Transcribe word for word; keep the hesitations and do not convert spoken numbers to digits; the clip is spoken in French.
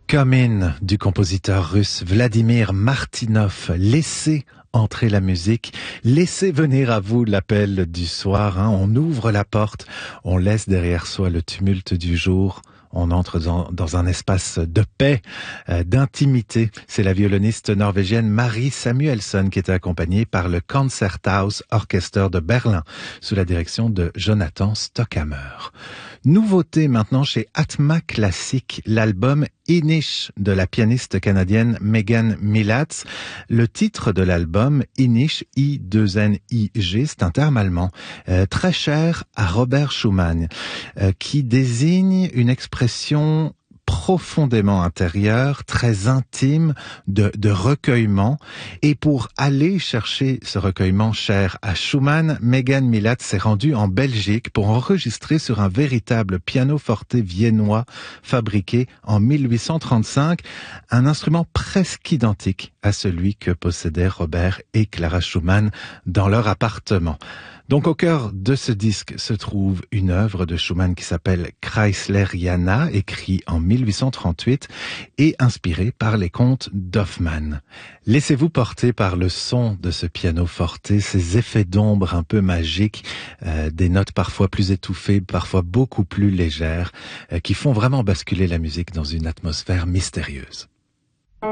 Come In du compositeur russe Vladimir Martynov. Laissez entrer la musique, laissez venir à vous l'appel du soir. Hein. On ouvre la porte, on laisse derrière soi le tumulte du jour. On entre dans, dans un espace de paix, euh, d'intimité. C'est la violoniste norvégienne Marie Samuelsson qui est accompagnée par le Concerthaus Orchester de Berlin sous la direction de Jonathan Stockhammer. Nouveauté maintenant chez Atma Classic, l'album Inish de la pianiste canadienne Megan Milatz. Le titre de l'album, Inish, I deux N I G, c'est un terme allemand, euh, très cher à Robert Schumann, euh, qui désigne une expression profondément intérieure, très intime, de, de recueillement. Et pour aller chercher ce recueillement cher à Schumann, Megan Milatz s'est rendue en Belgique pour enregistrer sur un véritable pianoforte viennois fabriqué en mille huit cent trente-cinq, un instrument presque identique à celui que possédaient Robert et Clara Schumann dans leur appartement. Donc au cœur de ce disque se trouve une œuvre de Schumann qui s'appelle Kreisleriana, écrit en mille huit cent trente-huit et inspiré par les contes d'Hoffmann. Laissez-vous porter par le son de ce piano forte, ces effets d'ombre un peu magiques, euh, des notes parfois plus étouffées, parfois beaucoup plus légères, euh, qui font vraiment basculer la musique dans une atmosphère mystérieuse.